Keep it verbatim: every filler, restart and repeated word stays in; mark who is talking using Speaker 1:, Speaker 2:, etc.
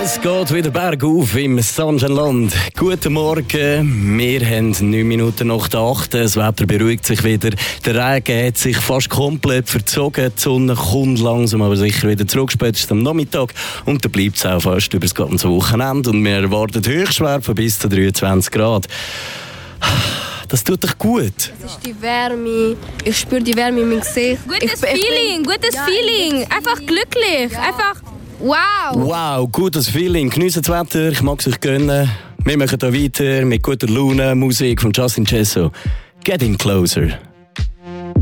Speaker 1: Es geht wieder bergauf im Sonnenland. Guten Morgen, wir haben neun Minuten nach der acht. Das Wetter beruhigt sich wieder. Der Regen hat sich fast komplett verzogen. Die Sonne kommt langsam, aber sicher wieder zurück, spätestens am Nachmittag. Und dann bleibt es auch fast über das ganze Wochenende. Und wir erwarten Höchstwerte von bis zu dreiundzwanzig Grad. Das tut doch gut.
Speaker 2: Das ist die Wärme. Ich spüre die Wärme in meinem Gesicht.
Speaker 3: Gutes
Speaker 2: ich,
Speaker 3: Feeling,
Speaker 2: ich,
Speaker 3: gutes
Speaker 2: ja,
Speaker 3: Feeling. Einfach glücklich. Ja. Einfach wow.
Speaker 1: Wow, gutes Feeling. Geniessen das Wetter, ich mag es euch gönnen. Wir machen hier weiter mit guter Laune, Musik von Justin Cesso. Getting Closer.